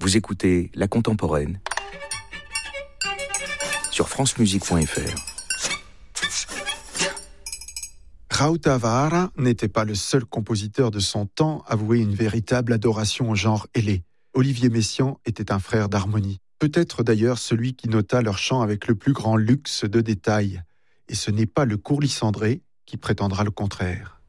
Vous écoutez La Contemporaine sur francemusique.fr. Raoult Tavaara n'était pas le seul compositeur de son temps à vouer une véritable adoration au genre ailé. Olivier Messiaen était un frère d'harmonie. Peut-être d'ailleurs celui qui nota leur chant avec le plus grand luxe de détails. Et ce n'est pas le court Lysandré qui prétendra le contraire.